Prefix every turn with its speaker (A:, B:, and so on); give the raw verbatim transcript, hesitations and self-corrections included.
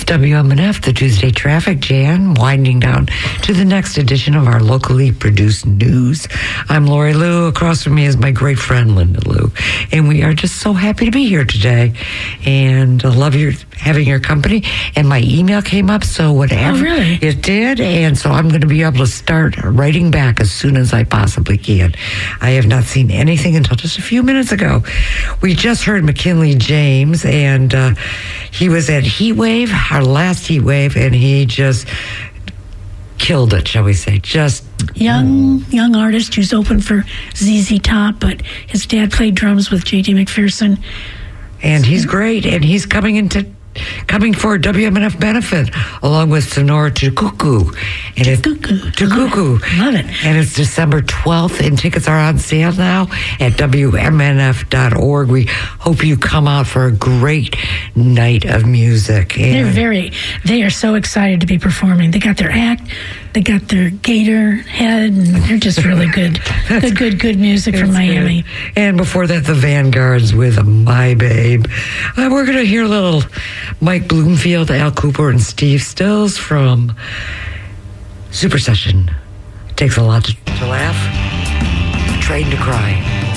A: W M N F, the Tuesday Traffic Jam, winding down to the next edition of our locally produced news. I'm Lori Lou. Across from me is my great friend, Linda Lou. And we are just so happy to be here today. And I love your having your company. And my email came up, so whatever.
B: Oh, really?
A: It did. And so I'm going to be able to start writing back as soon as I possibly can. I have not seen anything until just a few minutes ago. We just heard McKinley James, and uh, he was at Heat Wave, our last Heat Wave, and he just killed it, shall we say. Just
B: young young artist who's open for Z Z Top, but his dad played drums with J D McPherson.
A: And he's great, and he's coming into coming for a W M N F benefit along with Sonora Tukuku. And
B: Tukuku.
A: Tukuku.
B: Love it.
A: And it's December twelfth, and tickets are on sale now at W M N F dot org. We hope you come out for a great night of music. And
B: they're very, they are so excited to be performing. They got their act, they got their gator head, and they're just really good. good, good, good music from Miami.
A: Good. And before that, the Vanguards with My Babe. Uh, we're going to hear a little Mike Bloomfield, Al Cooper, and Steve Stills from Super Session. It takes a lot to, to laugh, train to cry.